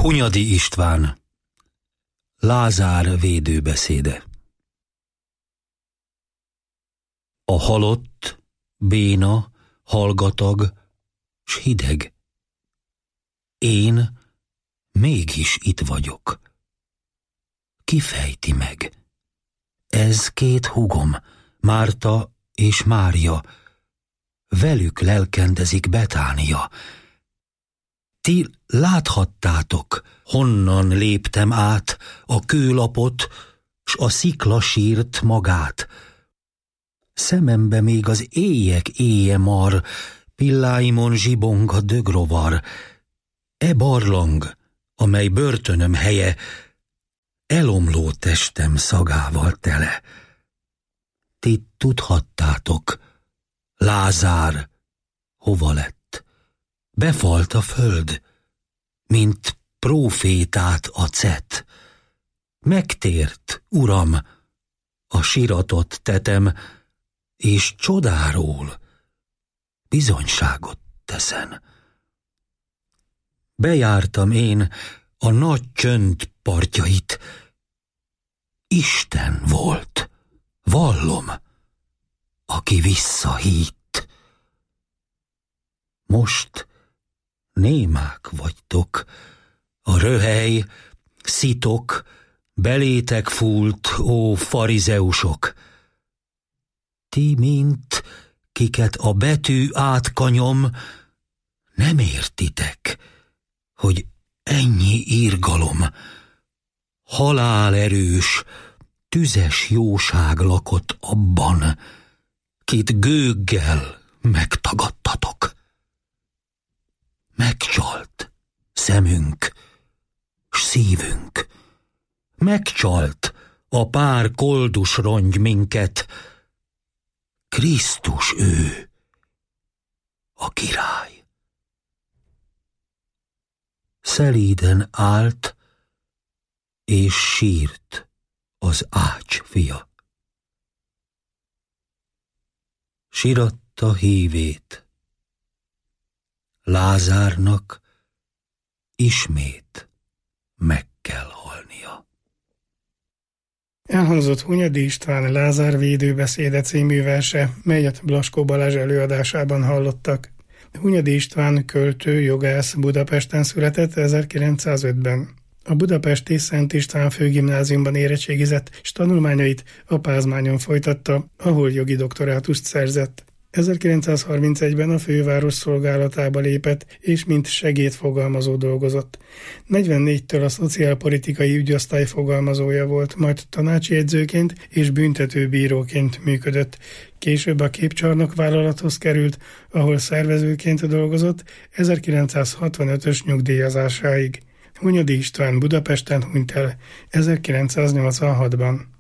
Hunyadi István. Lázár védőbeszéde. A halott, béna, hallgatag, s hideg. Én mégis itt vagyok. Ki fejti meg? Ez két húgom, Márta és Mária. Velük lelkendezik Betánia. Ti láthattátok, honnan léptem át a kőlapot, s a szikla sírt magát. Szemembe még az éjek éje mar, pilláimon zsibong a dögrovar. E barlang, amely börtönöm helye, elomló testem szagával tele. Ti tudhattátok, Lázár hova lett? Befalt a föld, mint prófétát a cet. Megtért, Uram, a siratot tetem, és csodáról bizonyságot teszem. Bejártam én a nagy csönd partjait. Isten volt, vallom, aki visszahítt. Most némák vagytok, a röhely, szitok, belétek fúlt, ó farizeusok. Ti mint, kiket a betű átkanyom, nem értitek, hogy ennyi irgalom, halálerős, tüzes jóság lakott abban, kit gőggel megtagadtatok. Megcsalt szemünk, s szívünk, megcsalt a pár koldus rongy minket. Krisztus ő, a király. Szelíden állt, és sírt az ács fia. Siratta hívét, Lázárnak ismét meg kell halnia. Elhangzott Hunyadi István Lázár védőbeszéde című verse, melyet Blaskó Balázs előadásában hallottak. Hunyadi István költő, jogász, Budapesten született 1905-ben. A budapesti Szent István Főgimnáziumban érettségizett, és tanulmányait a Pázmányon folytatta, ahol jogi doktorátust szerzett. 1931-ben a főváros szolgálatába lépett, és mint segédfogalmazó dolgozott. 44-től a szociálpolitikai ügyosztály fogalmazója volt, majd tanácsi jegyzőként és büntetőbíróként működött. Később a Képcsarnok vállalathoz került, ahol szervezőként dolgozott 1965-ös nyugdíjazásáig. Hunyadi István Budapesten hunyt el 1986-ban.